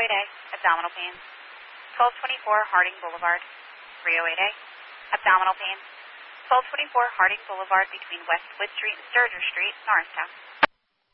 308A, abdominal pain. 1224 Harding Boulevard. 308A, abdominal pain. 1224 Harding Boulevard between West Wood Street and Sturger Street, Norristown.